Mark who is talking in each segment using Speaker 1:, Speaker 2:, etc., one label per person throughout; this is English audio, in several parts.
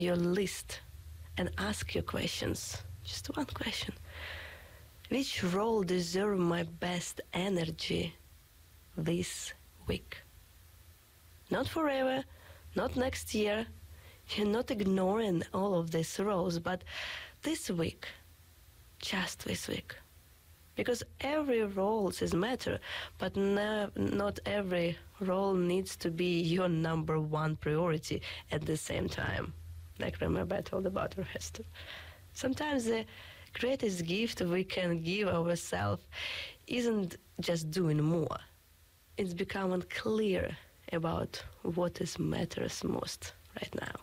Speaker 1: your list and ask your questions. Just one question. Which role deserves my best energy this week? Not forever, not next year. You're not ignoring all of these roles, but this week, just this week. Because every role is matter, but not every role needs to be your number one priority at the same time. Like remember I told about Hester. Sometimes the greatest gift we can give ourselves isn't just doing more. It's becoming clear about what is matters most right now.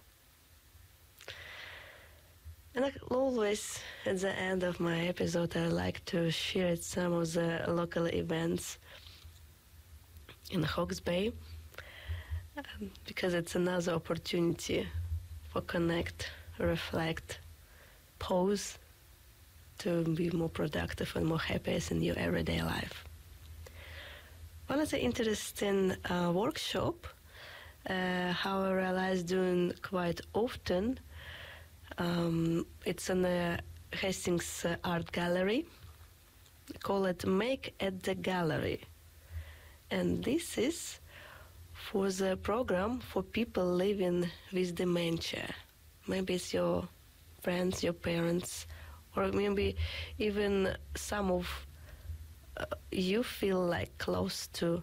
Speaker 1: And like always, at the end of my episode, I like to share some of the local events in Hawke's Bay, because it's another opportunity for connect, reflect, pause, to be more productive and more happy in your everyday life. One of the interesting workshop, how I realized doing quite often, it's in the Hastings Art Gallery. Call it Make at the Gallery. And this is for the program for people living with dementia. Maybe it's your friends, your parents, or maybe even some of you feel like close to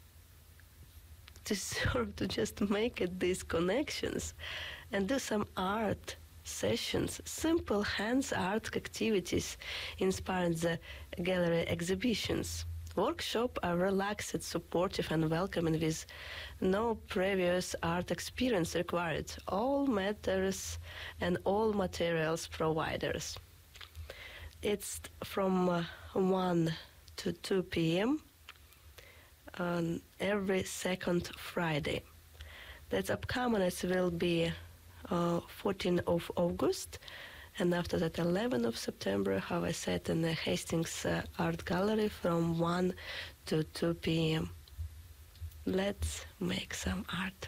Speaker 1: serve, to just make it these connections and do some art sessions, simple hands art activities inspiring the gallery exhibitions. Workshops are relaxed, supportive and welcoming with no previous art experience required. All matters and all materials providers. It's from 1 to 2 p.m. on every second Friday. That's upcoming. It will be 14th of August, and after that 11th of September, how I said, in the Hastings Art Gallery from 1 to 2 p.m. Let's make some art.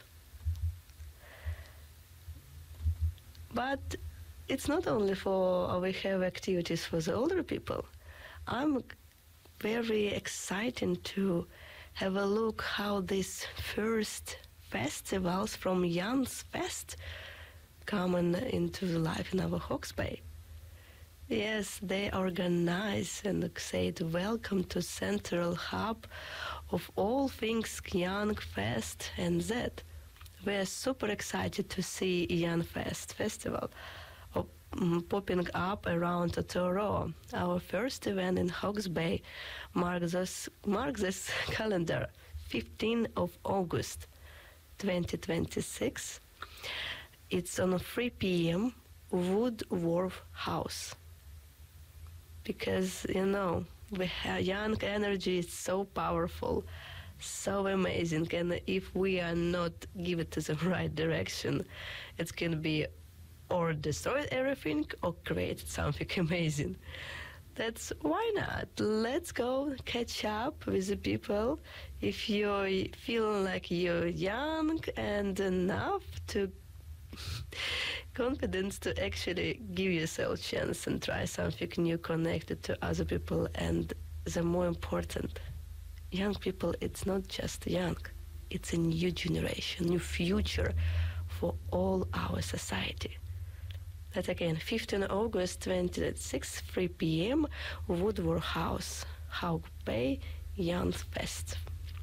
Speaker 1: But it's not only for, we have activities for the older people. I'm very excited to have a look how these first festivals from Jan's Fest coming into life in our Hawke's Bay. Yes, they organize and say welcome to central hub of all things Young Fest and that. We're super excited to see Young Fest festival popping up around Toro. Our first event in Hawke's Bay marks this calendar, 15th of August 2026. It's on 3 p.m. Wood Wharf House. Because, we have young energy is so powerful, so amazing, and if we are not give it to the right direction, it can be or destroy everything or create something amazing. That's why not? Let's go catch up with the people. If you're feeling like you're young and enough to confidence to actually give yourself a chance and try something new connected to other people. And the more important, young people, it's not just young, it's a new generation, new future for all our society. That again, 15 August 2026, 3 p.m., Woodward House, Hawke's Bay, Young Fest.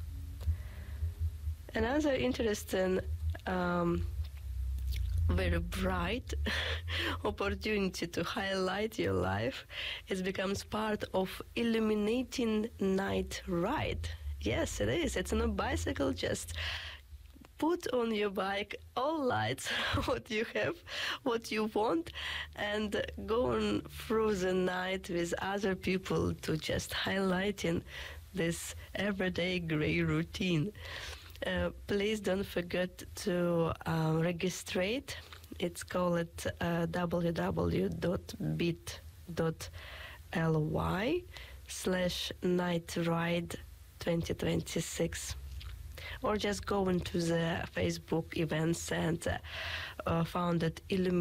Speaker 1: Another interesting, very bright opportunity to highlight your life, it becomes part of Illuminating Night Ride. Yes, it is. It's on a bicycle, just put on your bike all lights, what you have, what you want, and going through the night with other people to just highlighting this everyday gray routine. Please don't forget to register. It's called www.bit.ly/nightride2026. or just go into the Facebook events and found that